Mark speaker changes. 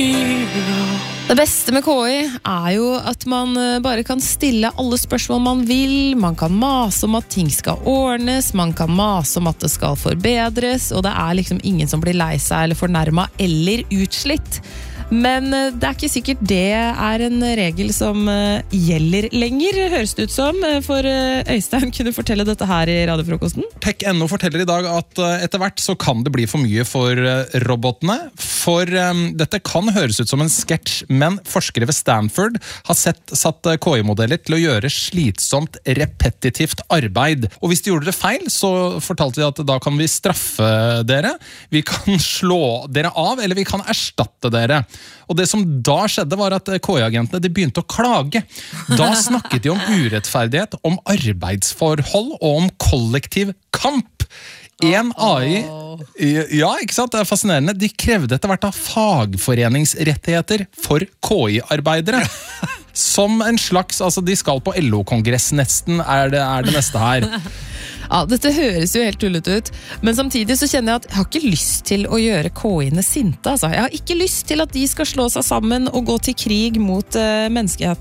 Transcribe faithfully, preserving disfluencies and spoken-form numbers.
Speaker 1: Det beste med K I er jo at man bare kan stille alle spørsmål man vil, man kan mase om at ting skal ordnes, man kan mase om at det skal forbedres, og det er liksom ingen som blir lei seg eller fornærmet eller utslitt. Men det er ikke sikkert det er en regel som gjelder lenger, høres det ut som. For Øystein kunne fortelle dette her i radiofrokosten.
Speaker 2: Tech punktum no forteller i dag at etter hvert så kan det bli for mye for robotene. For um, dette kan høres ut som en sketsj, men forskere ved Stanford har sett, satt K I-modeller til å gjøre slitsomt, repetitivt arbeid. Og hvis de gjorde det feil, så fortalte de at da kan vi straffe dere, vi kan slå dere av, eller vi kan erstatte dere. Og det som da skjedde var at K I-agentene de begynte å klage. Da snakket de om urettferdighet, om arbeidsforhold og om kollektiv kamp. En A I, ja, ikke sant, det er fascinerende, de krevde etter hvert av fagforeningsrettigheter for K I-arbeidere. Som en slags, altså de skal på L O-kongress nesten, er det, er det neste her.
Speaker 1: Ja, dette høres jo helt tullet ut, men samtidig så kjenner jeg at jeg har ikke lyst til å gjøre K I-ene sinte, altså. Jeg har ikke lyst til at de skal slå seg sammen og gå til krig mot uh, menneskeheten.